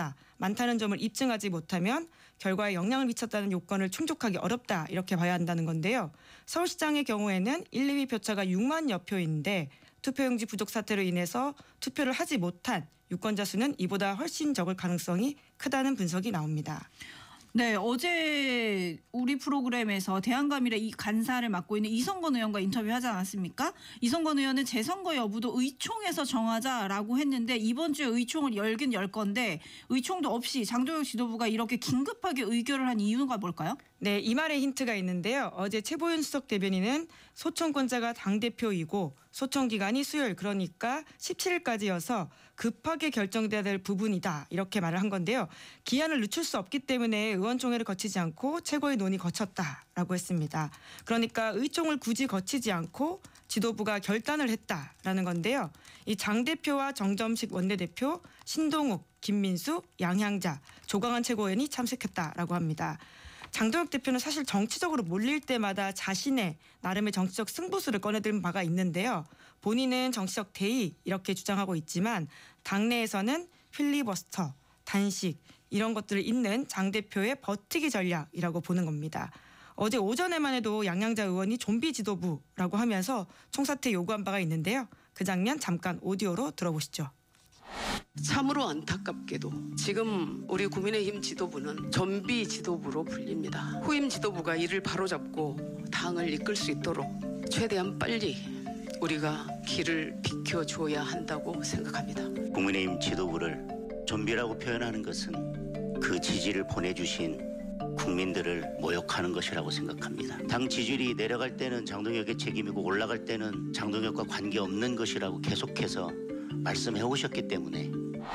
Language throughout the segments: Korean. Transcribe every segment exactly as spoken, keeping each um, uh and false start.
적다, 많다는 점을 입증하지 못하면 결과에 영향을 미쳤다는 요건을 충족하기 어렵다 이렇게 봐야 한다는 건데요. 서울시장의 경우에는 일, 이 위 표차가 육만여 표인데 투표용지 부족 사태로 인해서 투표를 하지 못한 유권자 수는 이보다 훨씬 적을 가능성이 크다는 분석이 나옵니다. 네, 어제 우리 프로그램에서 대한감일의 이 간사를 맡고 있는 이성건 의원과 인터뷰하지 않았습니까? 이성건 의원은 재선거 여부도 의총에서 정하자라고 했는데 이번 주에 의총을 열긴 열 건데 의총도 없이 장동혁 지도부가 이렇게 긴급하게 의결을 한 이유가 뭘까요? 네, 이 말에 힌트가 있는데요. 어제 최보윤 수석 대변인은 소총권자가 당대표이고 소총 기간이 수요일 그러니까 십칠 일까지여서 급하게 결정돼야 될 부분이다 이렇게 말을 한 건데요. 기한을 늦출 수 없기 때문에 의원총회를 거치지 않고 최고의 논의 거쳤다라고 했습니다. 그러니까 의총을 굳이 거치지 않고 지도부가 결단을 했다라는 건데요. 이 장 대표와 정점식 원내대표, 신동욱, 김민수, 양향자, 조광한 최고위원이 참석했다라고 합니다. 장동혁 대표는 사실 정치적으로 몰릴 때마다 자신의 나름의 정치적 승부수를 꺼내든 바가 있는데요. 본인은 정치적 대의 이렇게 주장하고 있지만 당내에서는 필리버스터, 단식 이런 것들을 잇는 장 대표의 버티기 전략이라고 보는 겁니다. 어제 오전에만 해도 양양자 의원이 좀비 지도부라고 하면서 총사퇴 요구한 바가 있는데요. 그 장면 잠깐 오디오로 들어보시죠. 참으로 안타깝게도 지금 우리 국민의힘 지도부는 좀비 지도부로 불립니다. 후임 지도부가 이를 바로잡고 당을 이끌 수 있도록 최대한 빨리 우리가 길을 비켜줘야 한다고 생각합니다. 국민의힘 지도부를 좀비라고 표현하는 것은 그 지지를 보내주신 국민들을 모욕하는 것이라고 생각합니다. 당 지지율이 내려갈 때는 장동혁의 책임이고 올라갈 때는 장동혁과 관계없는 것이라고 계속해서 말씀해 오셨기 때문에.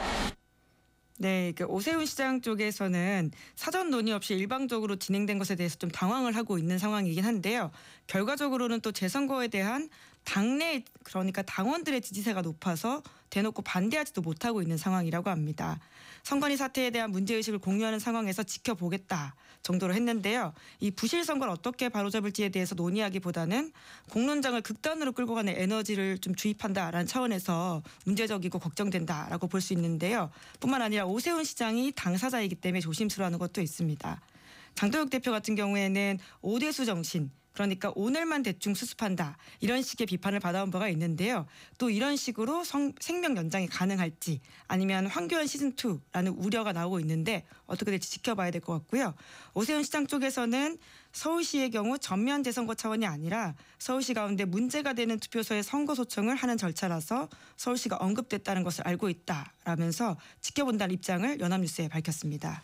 네, 그 오세훈 시장 쪽에서는 사전 논의 없이 일방적으로 진행된 것에 대해서 좀 당황을 하고 있는 상황이긴 한데요. 결과적으로는 또 재선거에 대한 당내 그러니까 당원들의 지지세가 높아서 대놓고 반대하지도 못하고 있는 상황이라고 합니다. 선관위 사태에 대한 문제의식을 공유하는 상황에서 지켜보겠다 정도로 했는데요. 이 부실 선거를 어떻게 바로잡을지에 대해서 논의하기보다는 공론장을 극단으로 끌고 가는 에너지를 좀 주입한다라는 차원에서 문제적이고 걱정된다라고 볼 수 있는데요. 뿐만 아니라 오세훈 시장이 당사자이기 때문에 조심스러워하는 것도 있습니다. 장동혁 대표 같은 경우에는 오대수 정신 그러니까 오늘만 대충 수습한다 이런 식의 비판을 받아온 바가 있는데요. 또 이런 식으로 성, 생명 연장이 가능할지 아니면 황교안 시즌이라는 우려가 나오고 있는데 어떻게 될지 지켜봐야 될 것 같고요. 오세훈 시장 쪽에서는 서울시의 경우 전면 재선거 차원이 아니라 서울시 가운데 문제가 되는 투표소에 선거 소청을 하는 절차라서 서울시가 언급됐다는 것을 알고 있다라면서 지켜본다는 입장을 연합뉴스에 밝혔습니다.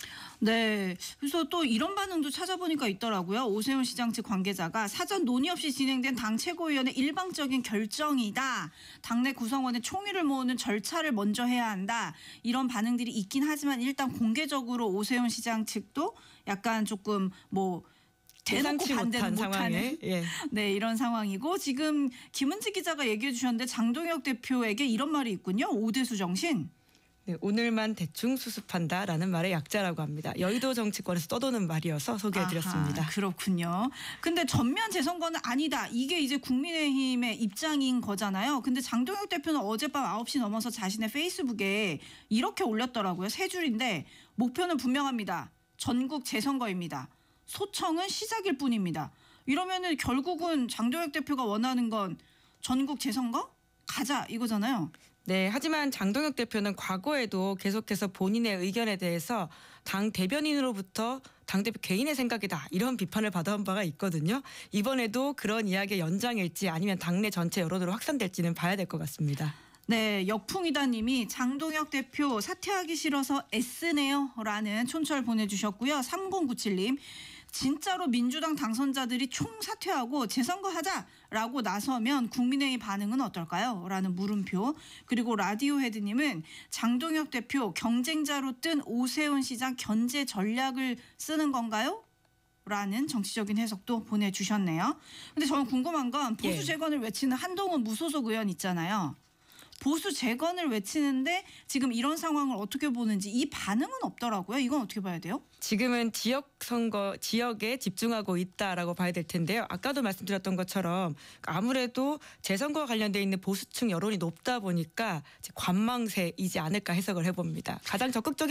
네. 그래서 또 이런 반응도 찾아보니까 있더라고요. 오세훈 시장 측 관계자가 사전 논의 없이 진행된 당 최고위원회 일방적인 결정이다. 당내 구성원의 총의를 모으는 절차를 먼저 해야 한다. 이런 반응들이 있긴 하지만 일단 공개적으로 오세훈 시장 측도 약간 조금 뭐 대놓고 반대는 못하는 예. 네, 이런 상황이고 지금 김은지 기자가 얘기해 주셨는데 장동혁 대표에게 이런 말이 있군요. 오대수 정신. 네, 오늘만 대충 수습한다라는 말의 약자라고 합니다. 여의도 정치권에서 떠도는 말이어서 소개해드렸습니다. 아하, 그렇군요. 근데 전면 재선거는 아니다. 이게 이제 국민의힘의 입장인 거잖아요. 근데 장동혁 대표는 어젯밤 아홉 시 넘어서 자신의 페이스북에 이렇게 올렸더라고요. 세 줄인데 목표는 분명합니다. 전국 재선거입니다. 소청은 시작일 뿐입니다. 이러면은 결국은 장동혁 대표가 원하는 건 전국 재선거? 가자 이거잖아요. 네, 하지만 장동혁 대표는 과거에도 계속해서 본인의 의견에 대해서 당 대변인으로부터 당대표 개인의 생각이다 이런 비판을 받아온 바가 있거든요. 이번에도 그런 이야기의 연장일지 아니면 당내 전체 여론으로 확산될지는 봐야 될 것 같습니다. 네, 역풍이다님이 장동혁 대표 사퇴하기 싫어서 애쓰네요 라는 촌철 보내주셨고요. 삼공구칠님 진짜로 민주당 당선자들이 총사퇴하고 재선거하자라고 나서면 국민의힘 반응은 어떨까요? 라는 물음표. 그리고 라디오헤드님은 장동혁 대표 경쟁자로 뜬 오세훈 시장 견제 전략을 쓰는 건가요? 라는 정치적인 해석도 보내주셨네요. 근데 저는 궁금한 건 보수 예. 재건을 외치는 한동훈 무소속 의원 있잖아요. 보수 재건을 외치는데 지금 이런 상황을 어떻게 보는지 이 반응은 없더라고요. 이건 어떻게 봐야 돼요? 지금은 지역 선거, 지역에 집중하고 있다라고 봐야 될 텐데요. 아까도 말씀드렸던 것처럼 아무래도 재선거와 관련돼 있는 보수층 여론이 높다 보니까 관망세이지 않을까 해석을 해봅니다. 가장 적극적인